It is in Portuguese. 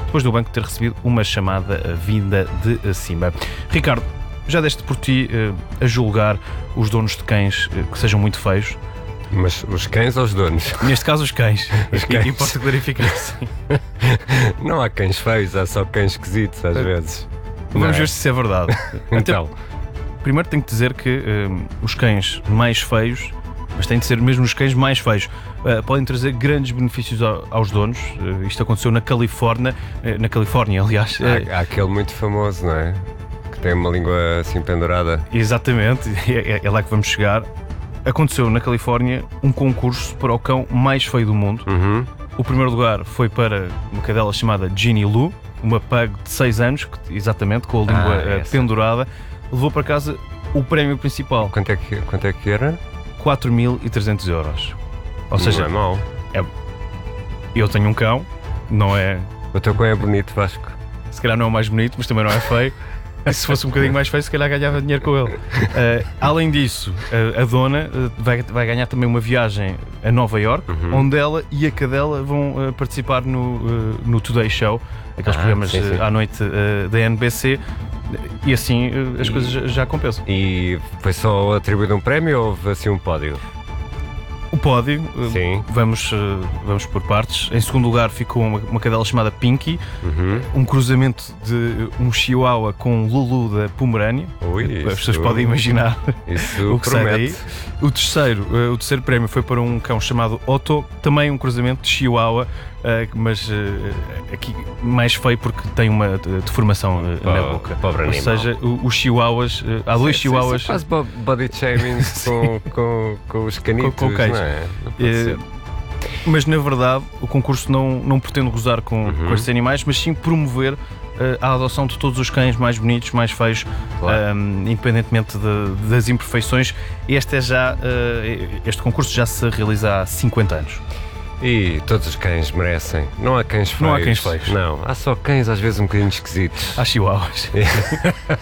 depois do banco ter recebido uma chamada vinda de cima. Ricardo, já deste por ti a julgar os donos de cães que sejam muito feios? Mas os cães ou os donos? Neste caso os cães. Os cães. E posso clarificar assim. Não há cães feios, há só cães esquisitos às vezes. Vamos ver se isso é verdade. Então, Primeiro tenho que dizer que os cães mais feios, mas têm de ser mesmo os cães mais feios, podem trazer grandes benefícios aos donos. Isto aconteceu na Califórnia, aliás. há aquele muito famoso, não é? Que tem uma língua assim pendurada. Exatamente, é lá que vamos chegar. Aconteceu na Califórnia um concurso para o cão mais feio do mundo. Uhum. O primeiro lugar foi para uma cadela chamada Ginny Lou, uma pug de 6 anos, exatamente, com a língua pendurada. Levou para casa o prémio principal, Quanto é que era? 4.300 euros. Ou seja, não é mau. eu tenho um cão, não é, O teu cão é bonito, Vasco. se calhar não é o mais bonito, mas também não é feio. Se fosse um bocadinho mais feio, se calhar ganhava dinheiro com ele. Além disso, a dona vai ganhar também uma viagem a Nova Iorque, onde ela e a cadela vão participar no Today Show, aqueles programas sim, sim. à noite da NBC, e assim as coisas já compensam. E foi só atribuído um prémio ou houve assim um pódio? O pódio, Sim. vamos por partes. Em segundo lugar ficou uma cadela chamada Pinky, um cruzamento de um chihuahua com um Lulu da Pomerânia. Ui, As pessoas isso- podem imaginar Isso o que sai daí. promete. O terceiro prémio foi para um cão chamado Otto, também um cruzamento de chihuahua, mas aqui mais feio porque tem uma deformação na boca. Pobre Ou animal. seja, os chihuahuas, há dois chihuahuas. Faz body shaming com os canitos, Com cães. não é? Não pode ser. Mas na verdade o concurso não pretende gozar com estes animais, mas sim promover a adoção de todos os cães mais bonitos, mais feios, Claro. independentemente das imperfeições. Este concurso já se realiza há 50 anos. E todos os cães merecem. Não há cães feios. Não há cães feios. Não, há só cães às vezes um bocadinho esquisitos. Há chihuahuas.